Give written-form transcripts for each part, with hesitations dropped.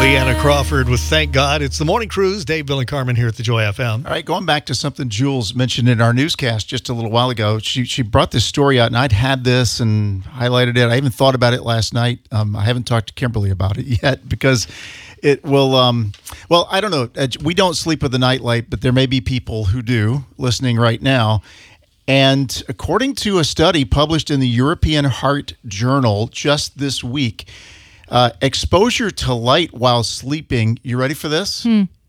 Deanna Crawford with Thank God. It's the Morning Cruise. Dave, Bill, and Carmen here at the Joy FM. All right, going back to something Jules mentioned in our newscast just a little while ago. She brought this story out, and I'd had this and highlighted it. I even thought about it last night. I haven't talked to Kimberly about it yet because it will, well, I don't know. We don't sleep with the nightlight, but there may be people who do listening right now. And according to a study published in the European Heart Journal just this week, exposure to light while sleeping, you ready for this?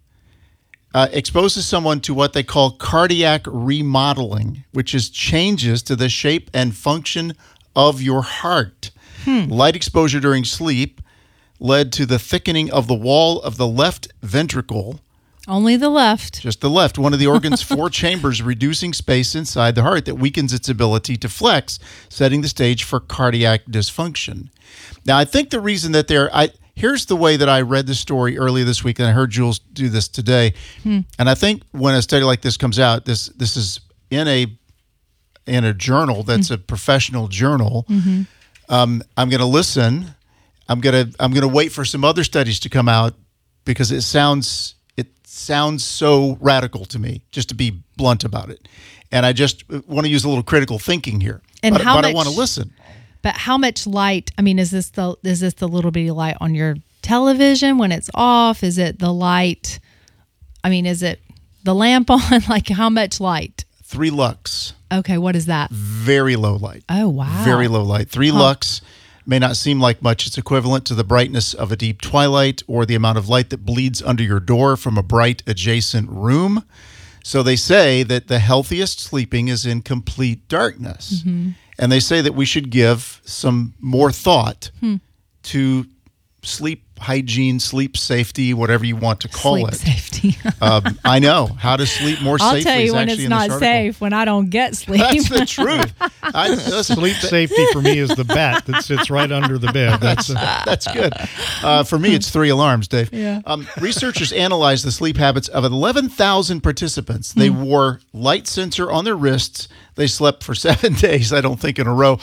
Exposes someone to what they call cardiac remodeling, which is changes to the shape and function of your heart. Light exposure during sleep led to the thickening of the wall of the left ventricle. Only the left. Just the left. One of the organ's four chambers, reducing space inside the heart that weakens its ability to flex, setting the stage for cardiac dysfunction. Now, I think the reason that here's the way that I read the story earlier this week, and I heard Jules do this today. And I think when a study like this comes out, this is in a journal that's a professional journal. I'm going to listen. I'm going to wait for some other studies to come out because it sounds so radical to me, just to be blunt about it. And I just want to use a little critical thinking here. And but I want to listen. But how much light? I mean, is this the little bitty light on your television when it's off? Is it the light? I mean, is it the lamp on? Like, how much light? 3 lux. Okay, what is that? Very low light. Oh, wow. Very low light. 3 lux may not seem like much. It's equivalent to the brightness of a deep twilight or the amount of light that bleeds under your door from a bright adjacent room. So they say that the healthiest sleeping is in complete darkness. And they say that we should give some more thought to sleep hygiene, sleep safety, whatever you want to call it. Sleep safety. I know how to sleep more safely. I'll tell you when it's not safe, when I don't get sleep. That's the truth. Sleep safety for me is the bat that sits right under the bed. That's good. For me, it's 3 alarms, Dave. Yeah. Researchers analyzed the sleep habits of 11,000 participants. They wore light sensor on their wrists. They slept for 7 days, I don't think, in a row.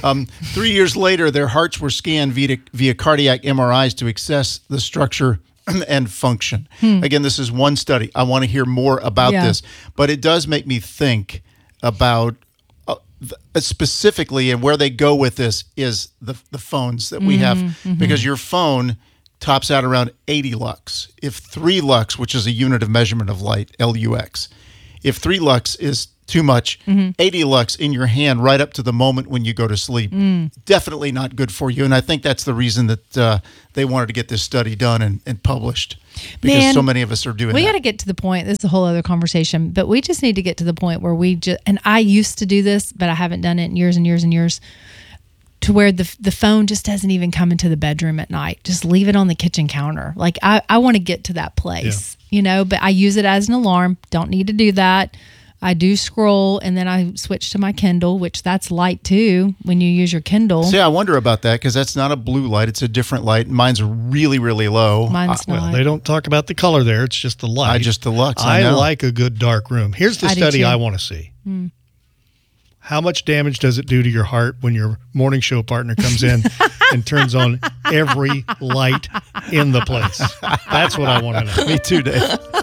3 years later, their hearts were scanned via cardiac MRIs to assess the structure and function. Again, this is one study. I want to hear more about this, but it does make me think about specifically, and where they go with this is the phones that we have, because your phone tops out around 80 lux. If 3 lux, which is a unit of measurement of light, LUX, if 3 lux is too much, 80 lux in your hand right up to the moment when you go to sleep. Definitely not good for you. And I think that's the reason that they wanted to get this study done and published, because so many of us are doing we that. got to get to the point. This is a whole other conversation, but we just need to get to the point where and I used to do this, but I haven't done it in years and years and years, to where the phone just doesn't even come into the bedroom at night. Just leave it on the kitchen counter. Like I want to get to that place, but I use it as an alarm. Don't need to do that. I do scroll, and then I switch to my Kindle, which that's light too when you use your Kindle. See, I wonder about that, because that's not a blue light. It's a different light. Mine's really, really low. Mine's not. Well, they don't talk about the color there. It's just the light. Just the lux. I like a good dark room. Here's the study I want to see. How much damage does it do to your heart when your morning show partner comes in and turns on every light in the place? That's what I want to know. Me too, Dave.